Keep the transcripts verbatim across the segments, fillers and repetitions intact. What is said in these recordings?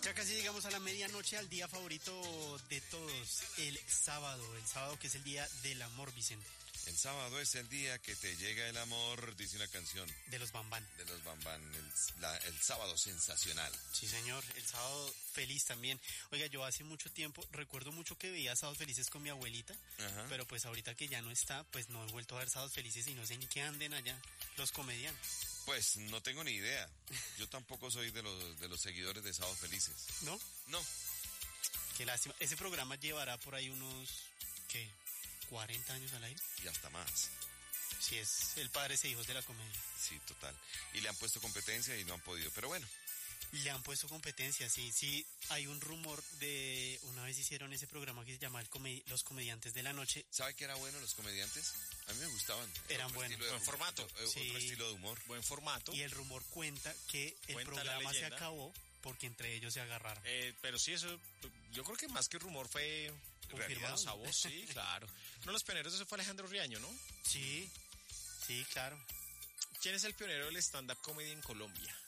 Ya casi llegamos a la medianoche, al día favorito de todos, el sábado. El sábado que es el día del amor, Vicente. El sábado es el día que te llega el amor, dice una canción. De los Bambán. De los Bambán, el, la, el sábado sensacional. Sí, señor, el sábado feliz también. Oiga, yo hace mucho tiempo, recuerdo mucho que veía Sábados Felices con mi abuelita, Ajá. Pero pues ahorita que ya no está, pues no he vuelto a ver Sábados Felices y no sé en qué anden allá los comediantes. Pues no tengo ni idea. Yo tampoco soy de los, de los seguidores de Sábados Felices. ¿No? No. Qué lástima. Ese programa llevará por ahí unos, ¿qué? cuarenta años al aire. Y hasta más. Sí, es el padres e hijos de la comedia. Sí, total. Y le han puesto competencia y no han podido, pero bueno. Le han puesto competencia, sí, sí. Hay un rumor de, una vez hicieron ese programa que se llama el Come- Los Comediantes de la Noche. ¿Sabe que era bueno los comediantes? A mí me gustaban. Eran Otro buenos. estilo de Buen humor, formato. Otro, Sí. otro estilo de humor. Buen formato. Y el rumor cuenta que el Cuenta la programa se leyenda. acabó porque entre ellos se agarraron. Eh, pero sí, eso, yo creo que más que rumor fue Confirmado. a voz, sí, claro. Uno de los pioneros de eso fue Alejandro Riaño, ¿no? Sí, sí, claro. ¿Quién es el pionero del stand-up comedy en Colombia?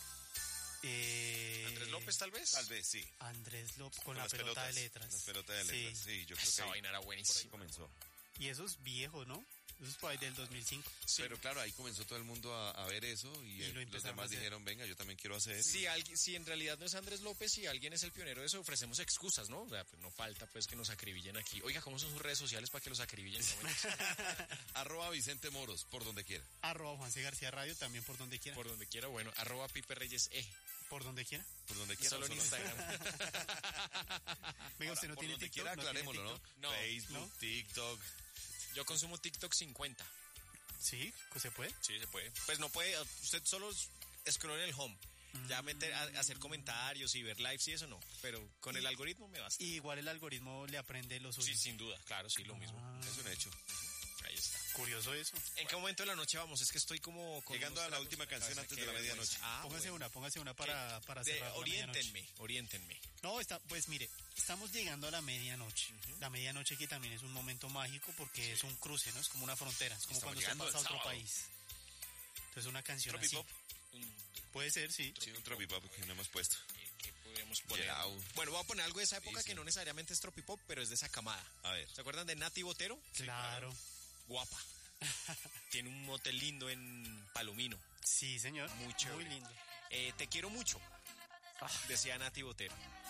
Eh, ¿Andrés López, tal vez? Tal vez, sí. Andrés López con, Con la las pelota pelotas, de letras. Las pelotas de letras, sí, sí yo creo Esa que ahí, vaina era por ahí buenísima. comenzó. Y eso es viejo, ¿no? Eso es por ahí del dos mil cinco. Sí. Pero claro, ahí comenzó todo el mundo a, a ver eso y, Y eh, lo los empezaron a demás hacer. dijeron, venga, yo también quiero hacer. Si, alguien, si en realidad no es Andrés López y alguien es el pionero de eso, ofrecemos excusas, ¿no? O sea, pues no falta pues que nos acribillen aquí. Oiga, ¿cómo son sus redes sociales para que los acribillen? Arroba Vicente Moros, por donde quiera. Arroba Juan C. García Radio, también por donde quiera. Por donde quiera, bueno, arroba Pipe Reyes E. Por donde quiera. Por donde quiera. Solo en Instagram. Venga, usted no por tiene donde TikTok. quiera, ¿No tiene aclarémoslo, ¿no? TikTok? No, Facebook, ¿no? TikTok. Yo consumo TikTok cincuenta. Sí, ¿se puede? Sí, se puede. Pues no puede, usted solo scroll en el home. Ya meter, a, hacer comentarios y ver lives y eso no. Pero con Y- el algoritmo me basta. Y igual el algoritmo le aprende lo suyo. Sí, sin duda, claro, sí, lo mismo. Ah, Es un hecho. Ahí está. curioso eso. ¿En qué momento de la noche vamos? Es que estoy como... con Llegando unos a la tragos última en canción cabeza, antes qué de la vergüenza. medianoche. Ah, póngase bueno. una, póngase una para, ¿Qué? para De- cerrar la medianoche. oriéntenme, oriéntenme. No, está, pues mire, estamos llegando a la medianoche. Ujú. La medianoche que también es un momento mágico porque es un cruce, ¿no? Es como una frontera, es como Estamos cuando usted llegando pasa a al otro sábado. país. Entonces una canción así. Tropipop. Un- Puede ser, sí. Sí, un tropipop que no hemos puesto. eh, ¿Qué podríamos poner? Yao. Bueno, voy a poner algo de esa época Sí, sí. que no necesariamente es tropipop, pero es de esa camada. A ver. ¿Se acuerdan de Nati Botero? Claro. Guapa. Tiene un motel lindo en Palomino. Sí, señor. Muy chévere. Muy lindo. Eh, te quiero mucho, decía Nati Botero.